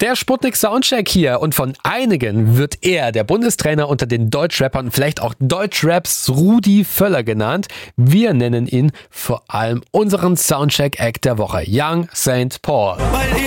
Der Sputnik Soundcheck hier und von einigen wird er der Bundestrainer unter den Deutschrappern, vielleicht auch Deutschraps Rudi Völler genannt. Wir nennen ihn vor allem unseren Soundcheck-Act der Woche, Young St. Paul.